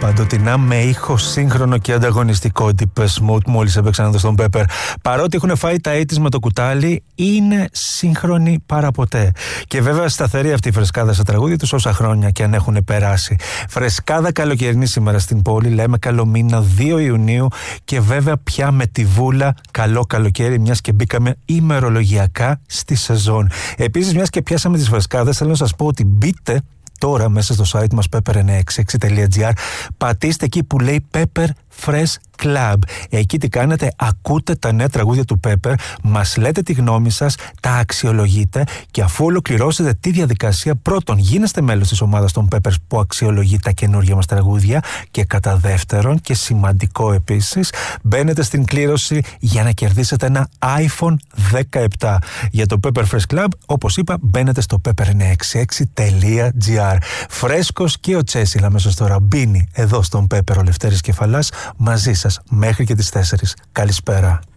Παντοτινά με ήχο σύγχρονο και ανταγωνιστικό. Depeche Mode μόλις έπαιξαν εδώ στον Pepper. Παρότι έχουν φάει τα ήττις με το κουτάλι, είναι σύγχρονοι παραποτέ. Και βέβαια σταθερή αυτή η φρεσκάδα στα τραγούδια τους όσα χρόνια και αν έχουν περάσει. Φρεσκάδα καλοκαιρινή σήμερα στην πόλη, λέμε καλό μήνα 2 Ιουνίου και βέβαια πια με τη βούλα καλό καλοκαίρι, μιας και μπήκαμε ημερολογιακά στη σεζόν. Επίσης, μιας και πιάσαμε τις φρεσκάδες, θέλω να σας πω ότι μπείτε τώρα μέσα στο site μας pepper966.gr, πατήστε εκεί που λέει Pepper Fresh Club. Εκεί τι κάνετε? Ακούτε τα νέα τραγούδια του Pepper, μας λέτε τη γνώμη σας, τα αξιολογείτε και αφού ολοκληρώσετε τη διαδικασία, πρώτον γίνεστε μέλος της ομάδας των Peppers που αξιολογεί τα καινούργια μας τραγούδια και κατά δεύτερον και σημαντικό επίσης, μπαίνετε στην κλήρωση για να κερδίσετε ένα iPhone 17. Για το Pepper Fresh Club, όπως είπα, μπαίνετε στο pepper966.gr. Φρέσκος και ο Τσέσιλ αμέσως τώρα μπίνει εδώ στον Pepper ο Λευτέρης Κεφαλάς μαζί σας μέχρι και τις 4. Καλησπέρα.